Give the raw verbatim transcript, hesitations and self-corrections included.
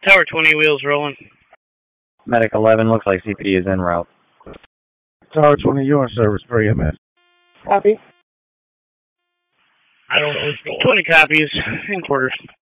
Tower twenty, wheels rolling. Medic eleven, looks like C P D is en route. Tower twenty, you on service for E M S. Copy. twenty copies, in quarters.